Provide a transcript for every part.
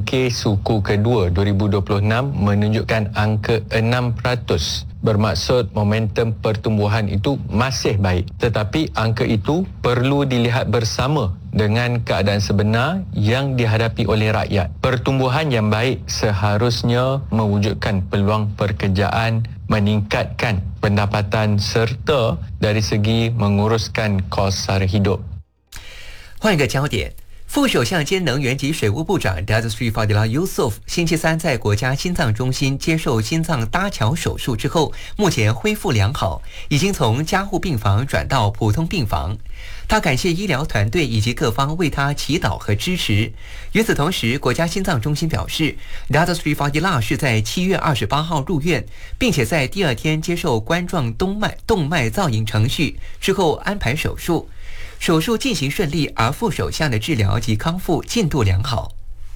Bangkit suku kedua 2026 menunjukkan angka 6%. Bermaksud momentum pertumbuhan itu masih baik. Tetapi angka itu perlu dilihat bersama dengan keadaan sebenar yang dihadapi oleh rakyat. Pertumbuhan yang baik seharusnya mewujudkan peluang pekerjaan, meningkatkan pendapatan serta dari segi menguruskan kos sara hidup. 换一个焦点，副首相兼能源及水务部长 Datuk Seri Fadilah Yusof 星期三在国家心脏中心接受心脏搭桥手术之后，目前恢复良好，已经从加护病房转到普通病房。他感谢医疗团队以及各方为他祈祷和支持。与此同时，国家心脏中心表示 Datuk Seri Fadilah 是在7月28号入院，并且在第二天接受冠状动脉造影程序之后安排手术。手术进行顺利，而副首相的治疗及康复进度良好。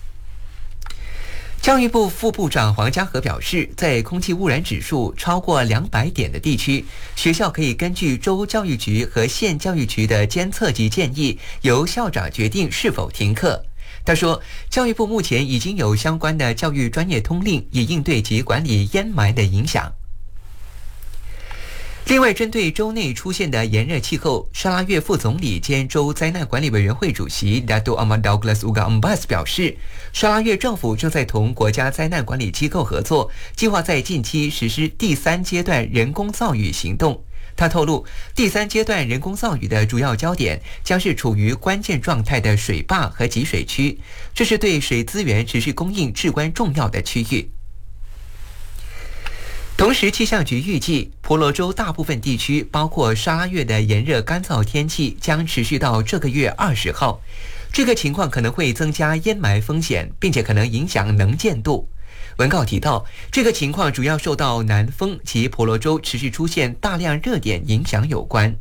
教育部副部长黄家和表示，在空气污染指数超过200点的地区，学校可以根据州教育局和县教育局的监测及建议，由校长决定是否停课。他说，教育部目前已经有相关的教育专业通令，以应对及管理烟霾的影响。另外，针对州内出现的炎热气候，沙拉越副总理兼州灾难管理委员会主席 Dato' Ahmad Douglas Uga Ambas 表示，沙拉越政府正在同国家灾难管理机构合作，计划在近期实施第3阶段人工造雨行动。他透露，第3阶段人工造雨的主要焦点将是处于关键状态的水坝和集水区，这是对水资源持续供应至关重要的区域。同时，气象局预计，婆罗洲大部分地区，包括沙拉越的炎热干燥天气将持续到这个月20号。这个情况可能会增加烟霾风险，并且可能影响能见度。文告提到，这个情况主要受到南风及婆罗洲持续出现大量热点影响有关。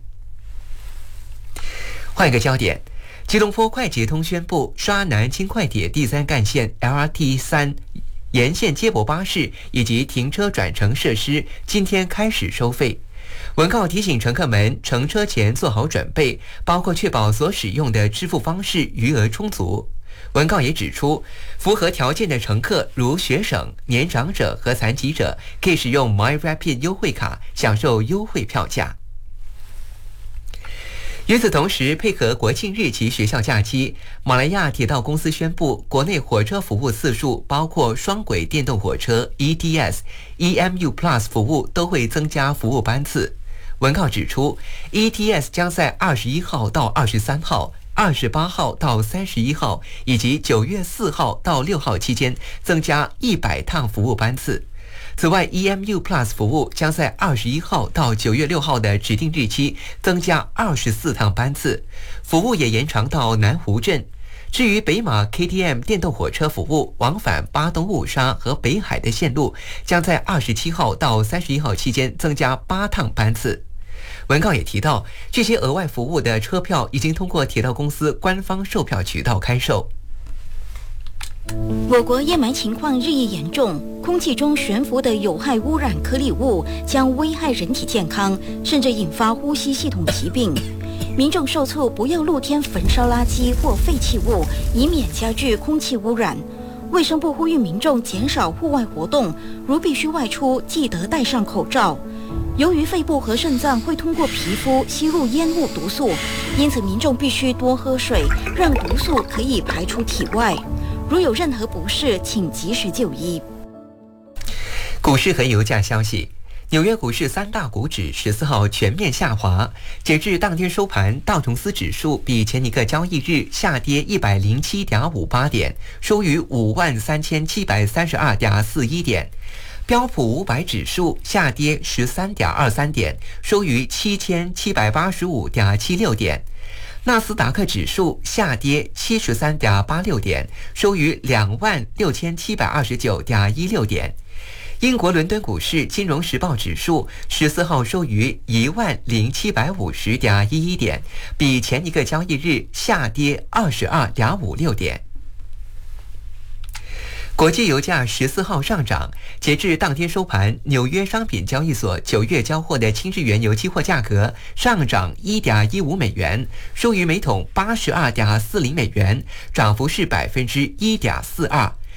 换一个焦点，吉隆坡快捷通宣布，沙南轻快铁第3干线 LRT3沿线接驳巴士以及停车转乘设施今天开始收费。文告提醒乘客们乘车前做好准备，包括确保所使用的支付方式余额充足。文告也指出，符合条件的乘客如学生、年长者和残疾者可以使用 MyRapid 优惠卡享受优惠票价。与此同时，配合国庆日及学校假期，马来亚铁道公司宣布，国内火车服务次数，包括双轨电动火车 ETS、EMU Plus 服务都会增加服务班次。文告指出 ，ETS 将在21号到23号、28号到31号以及9月4号到6号期间增加100趟服务班次。此外 ，EMU Plus 服务将在21号到9月6号的指定日期增加24趟班次，服务也延长到南湖镇。至于北马 KTM 电动火车服务，往返巴东雾沙和北海的线路，将在27号到31号期间增加8趟班次。文告也提到，这些额外服务的车票已经通过铁道公司官方售票渠道开售。 我国烟霾情况日益严重，空气中悬浮的有害污染颗粒物将危害人体健康，甚至引发呼吸系统疾病。民众受促不要露天焚烧垃圾或废弃物，以免加剧空气污染。卫生部呼吁民众减少户外活动，如必须外出，记得戴上口罩。由于肺部和肾脏会通过皮肤吸入烟雾毒素，因此民众必须多喝水，让毒素可以排出体外。如有任何不适，请及时就医。 股市和油价消息，纽约股市3大股指14号全面下滑，截至当天收盘，道琼斯指数比前一个交易日下跌107.58点，收于53732.41点。标普500指数下跌13.23点，收于7785.76点。纳斯达克指数下跌73.86点，收于26729.16点。英国伦敦股市金融时报指数14号收于10750.11点，比前一个交易日下跌22.56点。国际油价14号上涨，截至当天收盘，纽约商品交易所9月交货的轻质原油期货价格上涨1.15美元，收于每桶82.40美元，涨幅是1.42%。